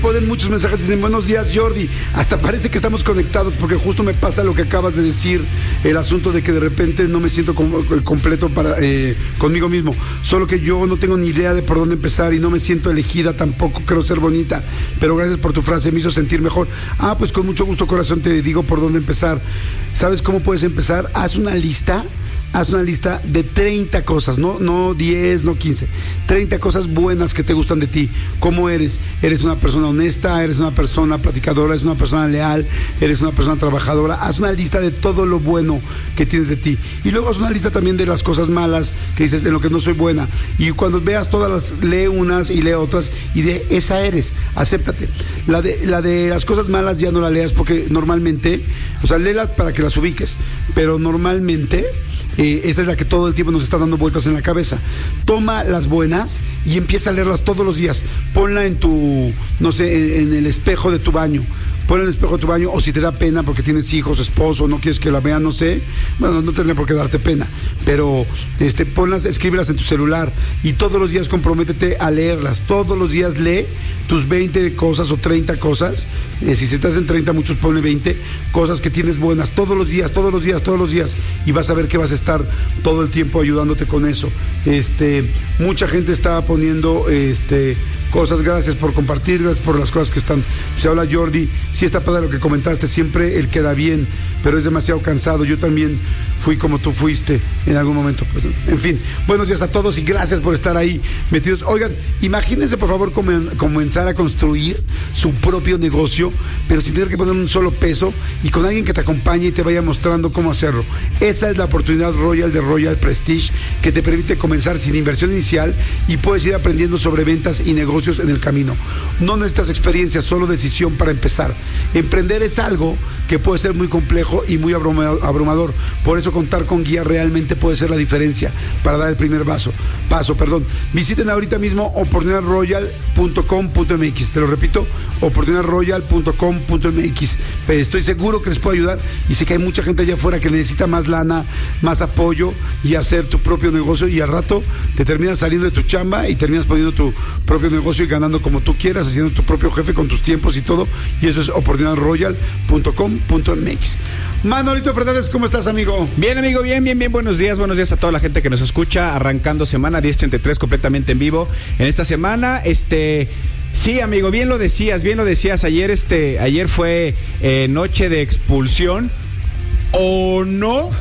Ponen muchos mensajes, dicen buenos días Jordi, hasta parece que estamos conectados porque justo me pasa lo que acabas de decir, el asunto de que de repente no me siento completo conmigo mismo, solo que yo no tengo ni idea de por dónde empezar y no me siento elegida, tampoco creo ser bonita, pero gracias por tu frase, me hizo sentir mejor. Pues con mucho gusto, corazón, te digo por dónde empezar. ¿Sabes cómo puedes empezar? Haz una lista de 30 cosas, no 10, no 15, 30 cosas buenas que te gustan de ti. ¿Cómo eres? ¿Eres una persona honesta? ¿Eres una persona platicadora? ¿Eres una persona leal? ¿Eres una persona trabajadora? Haz una lista de todo lo bueno que tienes de ti. Y luego haz una lista también de las cosas malas que dices, en lo que no soy buena. Y cuando veas todas lee unas y lee otras y de esa eres, acéptate. La de las cosas malas ya no la leas porque normalmente, léelas para que las ubiques, pero normalmente esa es la que todo el tiempo nos está dando vueltas en la cabeza. Toma las buenas y empieza a leerlas todos los días. Ponla en en el espejo de tu baño. Ponla en el espejo de tu baño, o si te da pena porque tienes hijos, esposo, no quieres que la vean, no sé. Bueno, no tendría por qué darte pena, pero ponlas, escríbelas en tu celular y todos los días comprométete a leerlas. Todos los días lee tus 20 cosas o 30 cosas. Si estás en 30, muchos ponen 20 cosas que tienes buenas todos los días, y vas a ver que vas a estar todo el tiempo ayudándote con eso. Mucha gente estaba poniendo cosas, gracias por compartir, gracias por las cosas que están. Se habla Jordi, sí está padre lo que comentaste, siempre él queda bien, pero es demasiado cansado. Yo también fui como tú fuiste en algún momento. Pues, en fin, buenos días a todos y gracias por estar ahí metidos. Oigan, imagínense por favor comenzar a construir su propio negocio, pero sin tener que poner un solo peso y con alguien que te acompañe y te vaya mostrando cómo hacerlo. Esa es la oportunidad Royal de Royal Prestige, que te permite comenzar sin inversión inicial y puedes ir aprendiendo sobre ventas y negocios en el camino. No necesitas experiencia, solo decisión para empezar. Emprender es algo que puede ser muy complejo y muy abrumador. Por eso contar con guía realmente puede ser la diferencia para dar el primer paso. Visiten ahorita mismo oportunidadroyal.com.mx. Te lo repito, oportunidadroyal.com.mx. Estoy seguro que les puedo ayudar y sé que hay mucha gente allá afuera que necesita más lana, más apoyo y hacer tu propio negocio, y al rato te terminas saliendo de tu chamba y terminas poniendo tu propio negocio y ganando como tú quieras, haciendo tu propio jefe con tus tiempos y todo, y eso es oportunidadroyal.com.mx. Manolito Fernández, ¿cómo estás, amigo? Bien, amigo, bien, buenos días a toda la gente que nos escucha, arrancando semana 10:33 completamente en vivo en esta semana. Sí, amigo, bien lo decías, ayer fue noche de expulsión, ¿o no?